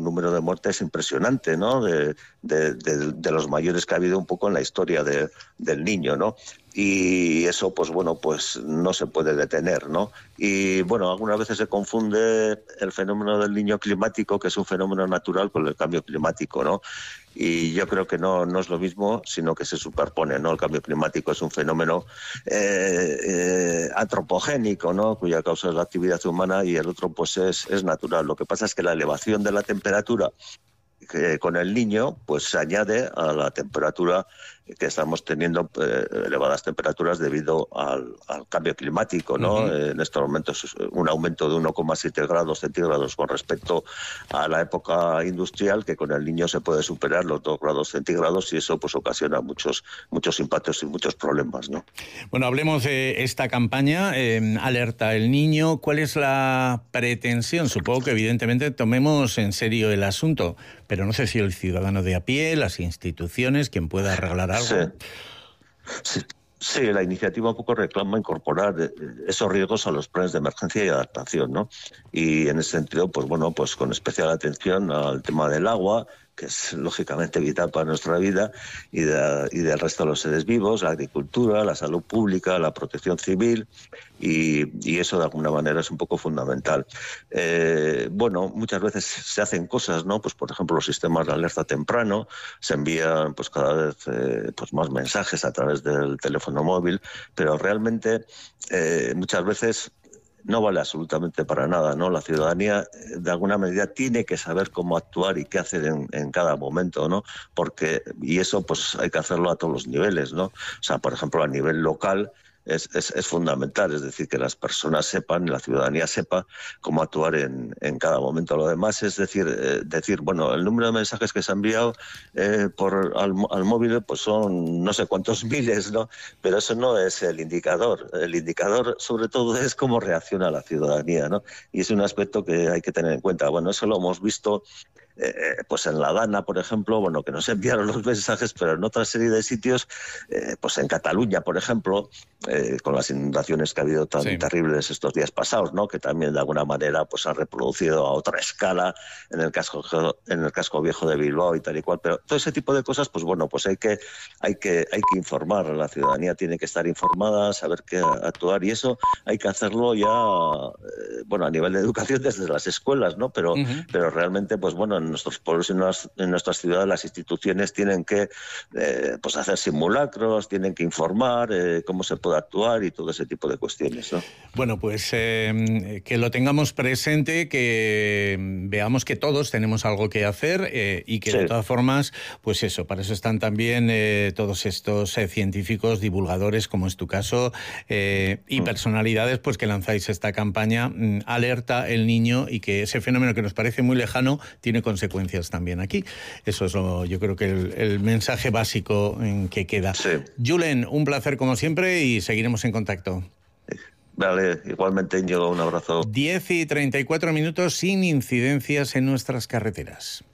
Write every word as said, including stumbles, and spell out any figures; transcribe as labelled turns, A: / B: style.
A: un número de muertes impresionante, ¿no? De, de, de, de los mayores que ha habido un poco en la historia de, del niño, ¿no? Y eso, pues bueno, pues no se puede detener, ¿no? Y bueno, algunas veces se confunde el fenómeno del niño climático, que es un fenómeno natural, con el cambio climático, ¿no? Y yo creo que no, no es lo mismo, sino que se superpone, ¿no? El cambio climático es un fenómeno eh, eh, antropogénico, ¿no? Cuya causa es la actividad humana, y el otro pues es, es natural. Lo que pasa es que la elevación de la temperatura que con el niño pues se añade a la temperatura que estamos teniendo, eh, elevadas temperaturas debido al, al cambio climático, ¿no? Uh-huh. En estos momentos es un aumento de uno coma siete grados centígrados con respecto a la época industrial, que con el niño se puede superar los dos grados centígrados, y eso pues ocasiona muchos muchos impactos y muchos problemas, ¿no?
B: Bueno, hablemos de esta campaña, eh, Alerta el Niño. ¿Cuál es la pretensión? Supongo que evidentemente tomemos en serio el asunto, pero no sé si el ciudadano de a pie, las instituciones, quien pueda arreglar algo.
A: Sí. Sí. Sí, la iniciativa un poco reclama incorporar esos riesgos a los planes de emergencia y adaptación, ¿no? Y en ese sentido, pues bueno, pues con especial atención al tema del agua, que es lógicamente vital para nuestra vida, y, de, y del resto de los seres vivos, la agricultura, la salud pública, la protección civil, y, y eso de alguna manera es un poco fundamental. Eh, bueno, muchas veces se hacen cosas, ¿no? Pues por ejemplo los sistemas de alerta temprano, se envían pues cada vez eh, pues más mensajes a través del teléfono móvil, pero realmente eh, muchas veces no vale absolutamente para nada, ¿no? La ciudadanía, de alguna medida, tiene que saber cómo actuar y qué hacer en, en cada momento, ¿no? Porque, y eso, pues, hay que hacerlo a todos los niveles, ¿no? O sea, por ejemplo, a nivel local es, es, es fundamental, es decir, que las personas sepan, la ciudadanía sepa cómo actuar en, en cada momento. Lo demás es decir, eh, decir, bueno, el número de mensajes que se ha enviado eh, por al, al móvil, pues son no sé cuántos miles, ¿no? Pero eso no es el indicador. El indicador, sobre todo, es cómo reacciona la ciudadanía, ¿no? Y es un aspecto que hay que tener en cuenta. Bueno, eso lo hemos visto Eh, pues en La Dana, por ejemplo, bueno, que nos enviaron los mensajes, pero en otra serie de sitios, eh, pues en Cataluña, por ejemplo, eh, con las inundaciones que ha habido tan sí. terribles estos días pasados, ¿no? Que también de alguna manera pues han reproducido a otra escala en el casco en el casco viejo de Bilbao y tal y cual, pero todo ese tipo de cosas, pues bueno, pues hay que hay que hay que informar, la ciudadanía tiene que estar informada, saber qué actuar, y eso hay que hacerlo ya, eh, bueno, a nivel de educación desde las escuelas, ¿no? Pero uh-huh. pero realmente, pues bueno, en nuestros pueblos y en nuestras ciudades las instituciones tienen que eh, pues hacer simulacros, tienen que informar eh, cómo se puede actuar y todo ese tipo de cuestiones, ¿no?
B: Bueno, pues eh, que lo tengamos presente, que veamos que todos tenemos algo que hacer eh, y que sí. de todas formas, pues eso, para eso están también eh, todos estos eh, científicos, divulgadores, como es tu caso, eh, y mm. personalidades pues que lanzáis esta campaña mm, Alerta el Niño, y que ese fenómeno que nos parece muy lejano tiene consecuencias también aquí. Eso es lo, yo creo que el, el mensaje básico en que queda.
A: Sí.
B: Julen, un placer como siempre y seguiremos en contacto.
A: Vale, igualmente, Íñigo, un abrazo.
B: diez y treinta y cuatro minutos sin incidencias en nuestras carreteras.